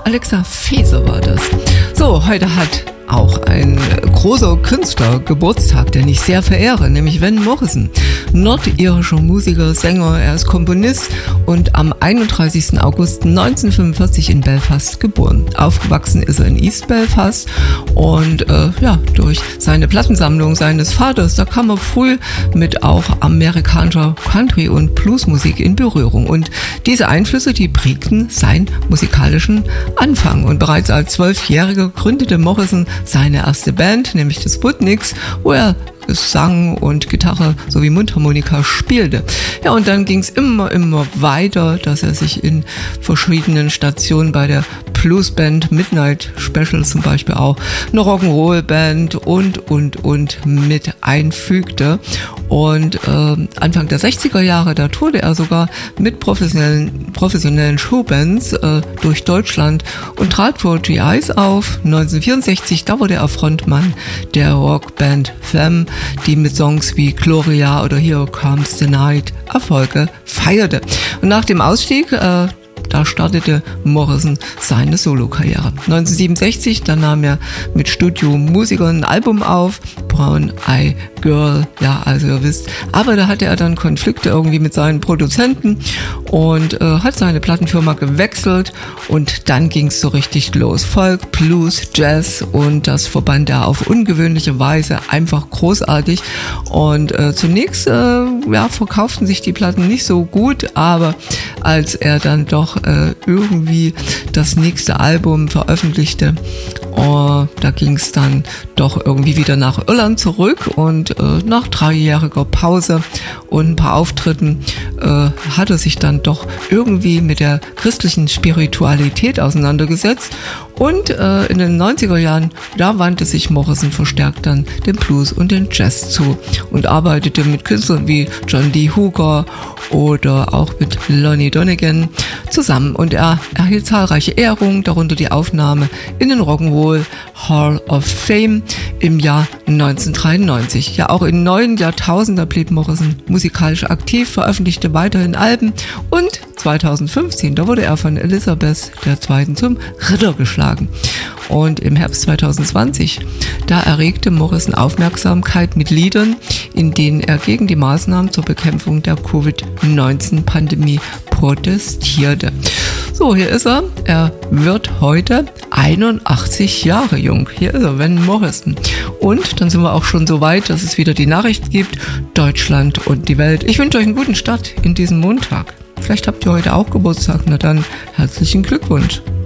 Alexa Feser war das. So, heute hat auch ein großer Künstler Geburtstag, den ich sehr verehre, nämlich Van Morrison. Nordirischer Musiker, Sänger, er ist Komponist und am 31. August 1945 in Belfast geboren. Aufgewachsen ist er in East Belfast und durch seine Plattensammlung seines Vaters, da kam er früh mit auch amerikanischer Country- und Bluesmusik in Berührung. Und diese Einflüsse, die prägten seinen musikalischen Anfang. Und bereits als 12-Jähriger gründete Morrison seine erste Band, nämlich die Sputniks, wo er Gesang und Gitarre sowie Mundharmonika spielte. Ja, und dann ging es immer weiter, dass er sich in verschiedenen Stationen bei der Bluesband Midnight Special zum Beispiel auch eine Rock'n'Roll-Band und mit einfügte. Und Anfang der 60er Jahre, da tourte er sogar mit professionellen Showbands durch Deutschland und trat vor GIs auf. 1964, da wurde er Frontmann der Rockband Them, die mit Songs wie Gloria oder Here Comes the Night Erfolge feierte. Und nach dem Ausstieg, da startete Morrison seine Solokarriere. 1967, da nahm er mit Studiomusikern ein Album auf, Brown Eye Girl, ja, also ihr wisst. Aber da hatte er dann Konflikte irgendwie mit seinen Produzenten und hat seine Plattenfirma gewechselt und dann ging es so richtig los. Folk, Blues, Jazz und das verband er auf ungewöhnliche Weise einfach großartig. Und zunächst verkauften sich die Platten nicht so gut, aber als er dann doch irgendwie das nächste Album veröffentlichte, da ging es dann doch irgendwie wieder nach Irland zurück und nach 3-jähriger Pause und ein paar Auftritten hat er sich dann doch irgendwie mit der christlichen Spiritualität auseinandergesetzt und in den 90er Jahren, da wandte sich Morrison verstärkt dann dem Blues und den Jazz zu und arbeitete mit Künstlern wie John D. Hooker oder auch mit Lonnie Donegan zusammen und er erhielt zahlreiche Ehrungen, darunter die Aufnahme in den Rock'n'Roll Hall of Fame im Jahr 1993. Ja, auch im neuen Jahrtausend, da blieb Morrison musikalisch aktiv, veröffentlichte weiterhin Alben und 2015, da wurde er von Elizabeth II. Zum Ritter geschlagen. Und im Herbst 2020, da erregte Morrison Aufmerksamkeit mit Liedern, in denen er gegen die Maßnahmen zur Bekämpfung der Covid-19-Pandemie protestierte. So, hier ist er. Er wird heute 81 Jahre jung. Hier ist er, Van Morrison. Und dann sind wir auch schon so weit, dass es wieder die Nachricht gibt, Deutschland und die Welt. Ich wünsche euch einen guten Start in diesen Montag. Vielleicht habt ihr heute auch Geburtstag. Na dann, herzlichen Glückwunsch.